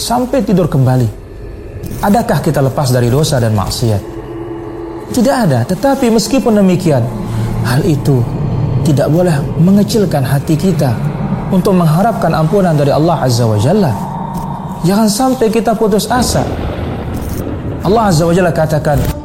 sampai tidur kembali. Adakah kita lepas dari dosa dan maksiat? Tidak ada. Tetapi meskipun demikian, hal itu tidak boleh mengecilkan hati kita untuk mengharapkan ampunan dari Allah Azza wa Jalla. Jangan sampai kita putus asa. Allah Azza wa Jalla katakan,